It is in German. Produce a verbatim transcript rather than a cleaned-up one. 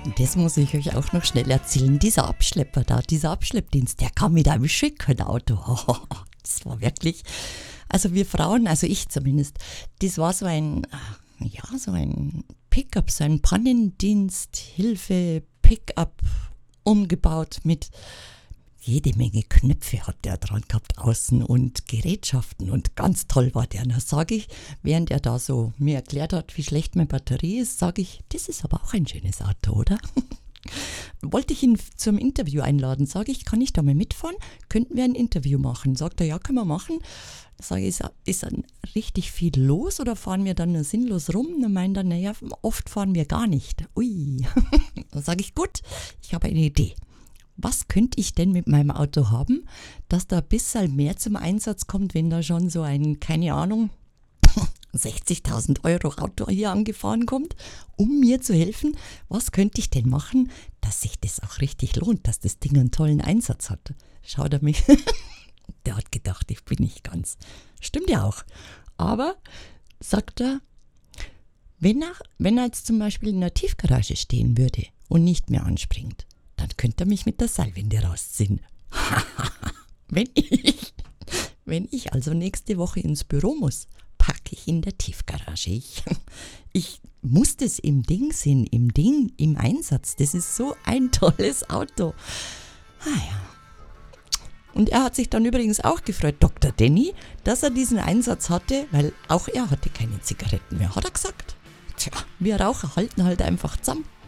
Das muss ich euch auch noch schnell erzählen. Dieser Abschlepper da, dieser Abschleppdienst, der kam mit einem schicken Auto. Das war wirklich, also wir Frauen, also ich zumindest, das war so ein, ja, so ein Pickup, so ein Pannendienst, Hilfe, Pickup, umgebaut mit jede Menge Knöpfe hat der dran gehabt außen und Gerätschaften und ganz toll war der. Da sage ich, während er da so mir erklärt hat, wie schlecht meine Batterie ist, sage ich, das ist aber auch ein schönes Auto, oder? Wollte ich ihn zum Interview einladen, sage ich, kann ich da mal mitfahren? Könnten wir ein Interview machen? Sagt er, ja, können wir machen. Sage ich, ist, ist dann richtig viel los oder fahren wir dann nur sinnlos rum? Dann meint er, naja, oft fahren wir gar nicht. Ui. Dann sage ich, gut, ich habe eine Idee. Was könnte ich denn mit meinem Auto haben, dass da ein bisschen mehr zum Einsatz kommt, wenn da schon so ein, keine Ahnung, sechzigtausend Euro Auto hier angefahren kommt, um mir zu helfen? Was könnte ich denn machen, dass sich das auch richtig lohnt, dass das Ding einen tollen Einsatz hat? Schaut er mich, der hat gedacht, ich bin nicht ganz. Stimmt ja auch. Aber, sagt er, wenn er, wenn er jetzt zum Beispiel in der Tiefgarage stehen würde und nicht mehr anspringt, dann könnte er mich mit der Seilwinde rausziehen. wenn ich, wenn ich also nächste Woche ins Büro muss, packe ich in der Tiefgarage. Ich, ich muss das im Ding sehen, im Ding, im Einsatz. Das ist so ein tolles Auto. Ah ja. Und er hat sich dann übrigens auch gefreut, Doktor Denny, dass er diesen Einsatz hatte, weil auch er hatte keine Zigaretten mehr, hat er gesagt. Tja, wir Raucher halten halt einfach zusammen.